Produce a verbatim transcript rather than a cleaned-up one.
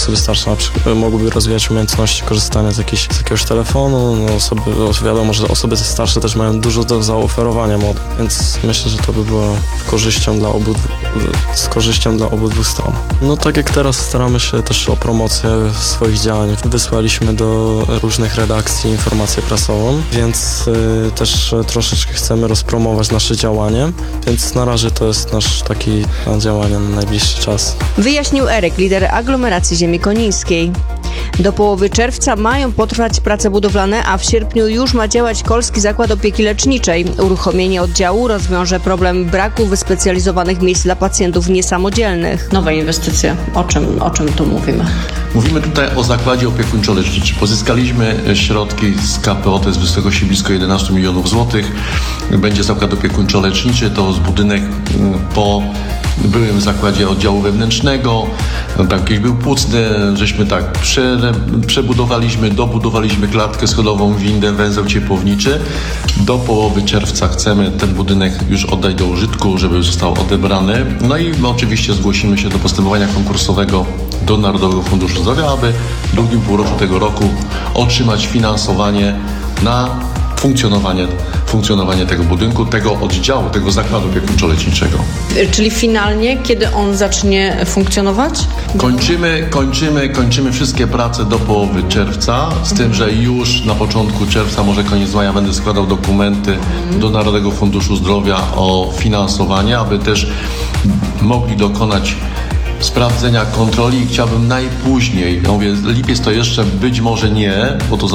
osoby starsze na przykład mogłyby rozwijać umiejętności korzystania z, jakiejś, z jakiegoś telefonu. No osoby, wiadomo, że osoby starsze też mają dużo do zaoferowania młodym, więc myślę, że to by było korzyścią dla obu, z korzyścią dla obydwu stron. No tak jak teraz staramy się też o promocję swoich działań. Wysłaliśmy do różnych redakcji informację prasową, więc y, też troszeczkę chcemy rozpromować nasze działanie, więc na razie to jest nasz taki plan działania na najbliższy czas. Wyjaśnił Eryk, lider aglomeracji ziemi konińskiej. Do połowy czerwca mają potrwać prace budowlane, a w sierpniu już ma działać Kolski Zakład Opieki Leczniczej. Uruchomienie oddziału rozwiąże problem braku wyspecjalizowanych miejsc dla pacjentów niesamodzielnych. Nowa inwestycja. O czym, o czym tu mówimy? Mówimy tutaj o zakładzie opiekuńczo-leczniczym. Pozyskaliśmy środki z K P O, to jest wysokości blisko jedenaście milionów złotych. Będzie zakład opiekuńczo-leczniczy, to jest budynek po byłym zakładzie oddziału wewnętrznego, tam kiedyś był płucny, żeśmy tak prze, przebudowaliśmy, dobudowaliśmy klatkę schodową, windę, węzeł ciepłowniczy. Do połowy czerwca chcemy ten budynek już oddać do użytku, żeby został odebrany. No i oczywiście zgłosimy się do postępowania konkursowego do Narodowego Funduszu Zdrowia, aby w drugim półroczu tego roku otrzymać finansowanie na funkcjonowanie, funkcjonowanie tego budynku, tego oddziału, tego zakładu opiekuńczo-leczniczego. Czyli finalnie, kiedy on zacznie funkcjonować? Kończymy, kończymy, kończymy wszystkie prace do połowy czerwca, z tym, że już na początku czerwca, może koniec maja, będę składał dokumenty do Narodowego Funduszu Zdrowia o finansowanie, aby też mogli dokonać sprawdzenia kontroli i chciałbym najpóźniej, ja mówię, lipiec to jeszcze być może nie, bo to